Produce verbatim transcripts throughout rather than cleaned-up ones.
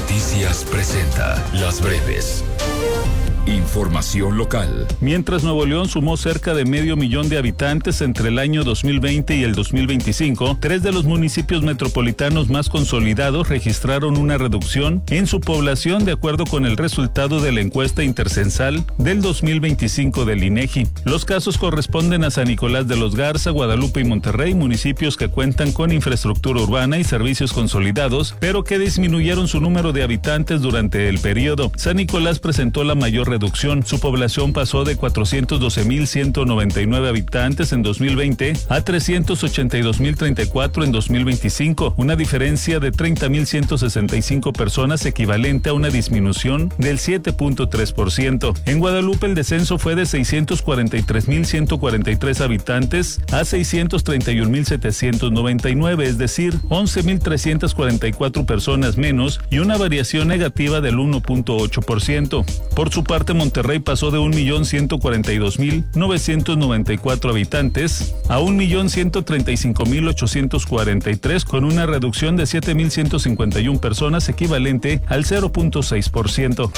Noticias presenta Las Breves. Información local. Mientras Nuevo León sumó cerca de medio millón de habitantes entre el año dos mil veinte y el dos mil veinticinco, tres de los municipios metropolitanos más consolidados registraron una reducción en su población de acuerdo con el resultado de la encuesta intercensal del dos mil veinticinco del INEGI. Los casos corresponden a San Nicolás de los Garza, Guadalupe y Monterrey, municipios que cuentan con infraestructura urbana y servicios consolidados, pero que disminuyeron su número de habitantes durante el periodo. San Nicolás presentó la mayor reducción. Su población pasó de cuatrocientos doce mil ciento noventa y nueve habitantes en dos mil veinte a trescientos ochenta y dos mil treinta y cuatro en dos mil veinticinco, una diferencia de treinta mil ciento sesenta y cinco personas equivalente a una disminución del siete punto tres por ciento. En Guadalupe el descenso fue de seiscientos cuarenta y tres mil ciento cuarenta y tres habitantes a seiscientos treinta y un mil setecientos noventa y nueve, es decir, once mil trescientas cuarenta y cuatro personas menos y una variación negativa del uno punto ocho por ciento. Por su parte, Monterrey pasó de un millón ciento cuarenta y dos mil novecientos noventa y cuatro habitantes a un millón ciento treinta y cinco mil ochocientos cuarenta y tres, con una reducción de siete mil ciento cincuenta y una personas equivalente al cero punto seis por ciento.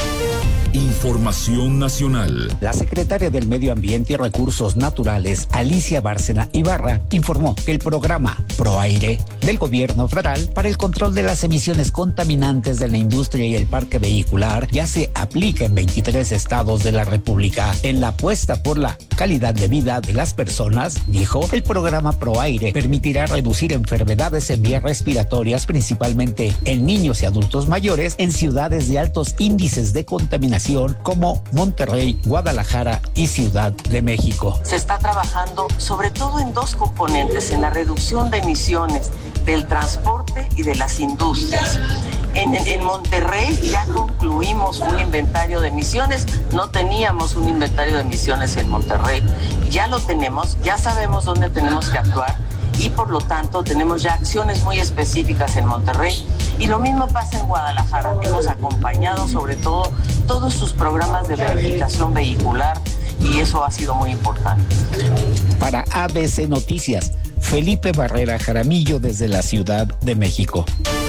Información nacional. La secretaria del Medio Ambiente y Recursos Naturales, Alicia Bárcena Ibarra, informó que el programa ProAire del gobierno federal para el control de las emisiones contaminantes de la industria y el parque vehicular ya se aplica en veintitrés estados de la República. En la apuesta por la calidad de vida de las personas, dijo, el programa ProAire permitirá reducir enfermedades en vías respiratorias, principalmente en niños y adultos mayores, en ciudades de altos índices de contaminación como Monterrey, Guadalajara y Ciudad de México. Se está trabajando sobre todo en dos componentes, en la reducción de emisiones del transporte y de las industrias. En, en, en Monterrey ya concluimos un inventario de emisiones, no teníamos un inventario de emisiones en Monterrey, ya lo tenemos, ya sabemos dónde tenemos que actuar y por lo tanto tenemos ya acciones muy específicas en Monterrey. Y lo mismo pasa en Guadalajara. Hemos acompañado sobre todo todos sus programas de verificación vehicular y eso ha sido muy importante. Para A B C Noticias, Felipe Barrera Jaramillo desde la Ciudad de México.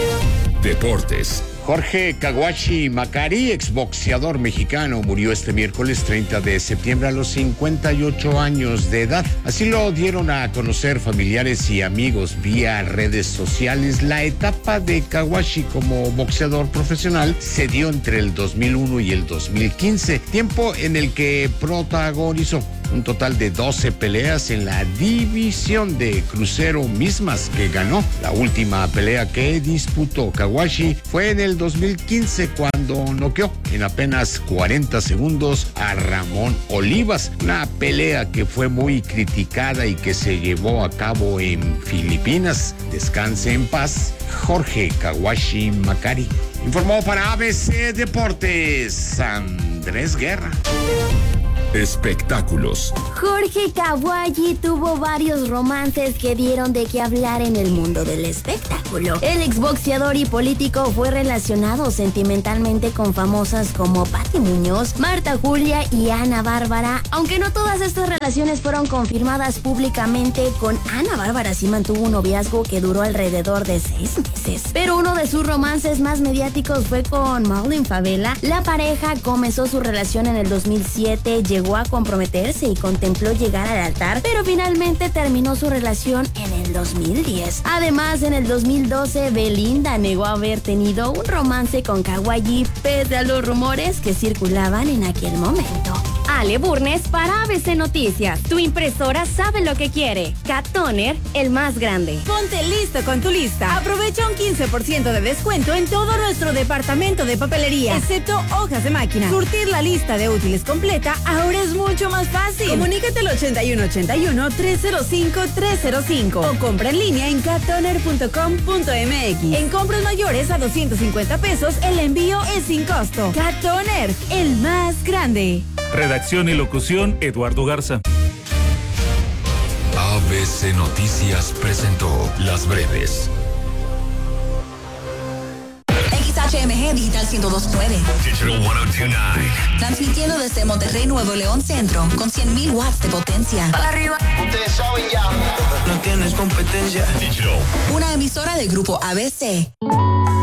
Deportes. Jorge Kawashi Macari, exboxeador mexicano, murió este miércoles treinta de septiembre a los cincuenta y ocho años de edad. Así lo dieron a conocer familiares y amigos vía redes sociales. La etapa de Kawashi como boxeador profesional se dio entre el dos mil uno y el dos mil quince, tiempo en el que protagonizó un total de doce peleas en la división de crucero, mismas que ganó. La última pelea que disputó Kawashi fue en el dos mil quince cuando noqueó en apenas cuarenta segundos a Ramón Olivas, una pelea que fue muy criticada y que se llevó a cabo en Filipinas. Descanse en paz, Jorge Kawashi Macari. Informó para A B C Deportes, Andrés Guerra. Espectáculos. Jorge Kawashi tuvo varios romances que dieron de qué hablar en el mundo del espectáculo. El exboxeador y político fue relacionado sentimentalmente con famosas como Pati Muñoz, Marta Julia y Ana Bárbara, aunque no todas estas relaciones fueron confirmadas públicamente. Con Ana Bárbara sí mantuvo un noviazgo que duró alrededor de seis meses. Pero uno de sus romances más mediáticos fue con Maureen Favela. La pareja comenzó su relación en el dos mil siete, llegó a comprometerse y contempló llegar al altar, pero finalmente terminó su relación en el dos mil diez. Además, en el dos mil doce, Belinda negó haber tenido un romance con Kawashi, pese a los rumores que circulaban en aquel momento. Ale Burnes para A B C Noticias. Tu impresora sabe lo que quiere. Cat Toner, el más grande. Ponte listo con tu lista. Aprovecha un quince por ciento de descuento en todo nuestro departamento de papelería, excepto hojas de máquina. Surtir la lista de útiles completa ahora es mucho más fácil. Comunícate al ochenta y uno ochenta y uno, trescientos cinco, trescientos cinco o compra en línea en cat toner punto com punto m x. En compras mayores a doscientos cincuenta pesos, el envío es sin costo. Cat Toner, el más grande. Redacción y locución, Eduardo Garza. A B C Noticias presentó Las Breves. X H M G Digital ciento dos punto nueve. Digital ciento dos punto nueve. Transmitiendo desde Monterrey, Nuevo León Centro, con cien mil watts de potencia. Para arriba. Ustedes saben ya. No tienes competencia. Digital. Una emisora del grupo A B C.